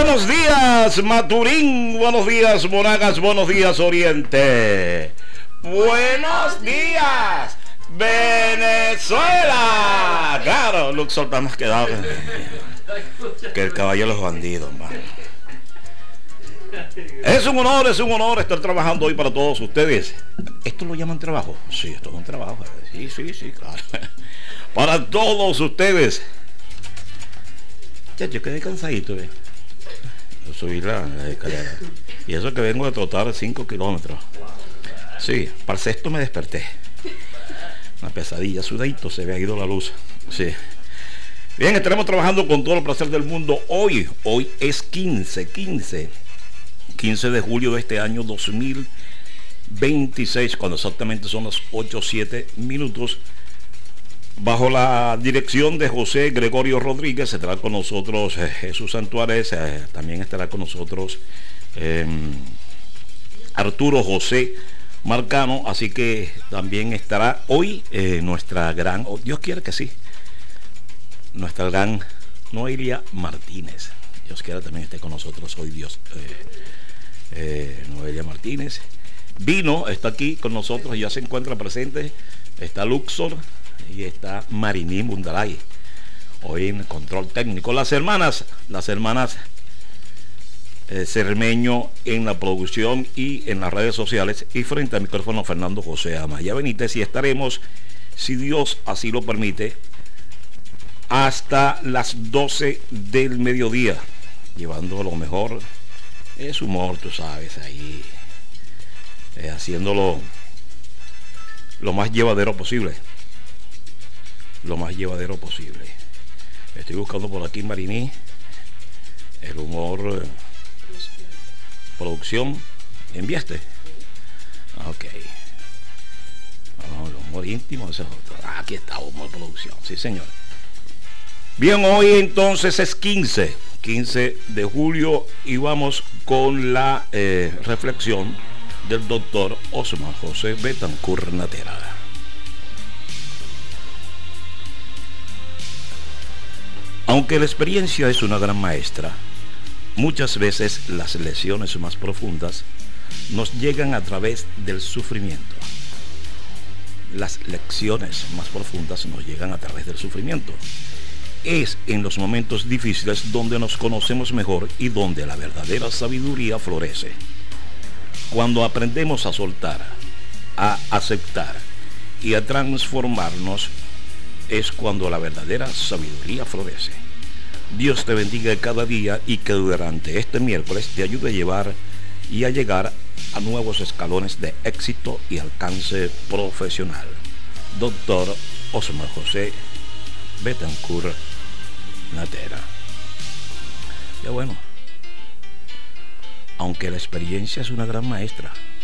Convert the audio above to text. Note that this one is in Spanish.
Buenos días, Maturín. Buenos días, Monagas. Buenos días, Oriente. Buenos días, Venezuela. Claro, Luxor está más quedado que el caballo de los bandidos, man. Es un honor estar trabajando hoy para todos ustedes. ¿Esto lo llaman trabajo? Sí, esto es un trabajo. Sí, claro. Para todos ustedes. Yo quedé cansadito, ¿eh? Yo subí la escalera. Y eso que vengo de trotar 5 kilómetros. Sí, para el sexto me desperté. Una pesadilla, sudadito, se me ha ido la luz. Sí. Bien, estaremos trabajando con todo el placer del mundo. Hoy es 15 de julio de este año 2026, cuando exactamente son las 8:07 minutos. Bajo la dirección de José Gregorio Rodríguez estará con nosotros Jesús Santuárez, también estará con nosotros Arturo José Marcano, así que también estará hoy nuestra gran, Dios quiera que sí, nuestra gran Noelia Martínez. Dios quiera también esté con nosotros hoy, Noelia Martínez. Vino, está aquí con nosotros, ya se encuentra presente, está Luxor y está Mariní Mundaray hoy en el control técnico. Las hermanas Cermeño en la producción y en las redes sociales, y frente al micrófono Fernando José Amaya Benítez, y estaremos, si Dios así lo permite, hasta las 12 del mediodía, llevando lo mejor, es humor, tú sabes, ahí haciéndolo lo más llevadero posible. Estoy buscando por aquí, Mariní, el humor, producción. ¿Enviaste? Ok. El humor íntimo, ese es otro. Aquí está, humor, producción. Sí, señor. Bien, hoy entonces es 15 de julio y vamos con la reflexión del doctor Osmar José Betancur Natera. Aunque la experiencia es una gran maestra, muchas veces las lecciones más profundas nos llegan a través del sufrimiento. Las lecciones más profundas nos llegan a través del sufrimiento. Es en los momentos difíciles donde nos conocemos mejor y donde la verdadera sabiduría florece. Cuando aprendemos a soltar, a aceptar y a transformarnos, es cuando la verdadera sabiduría florece. Dios te bendiga cada día y que durante este miércoles te ayude a llevar y a llegar a nuevos escalones de éxito y alcance profesional. Doctor Osmar José Betancur Natera. Ya bueno, aunque la experiencia es una gran maestra,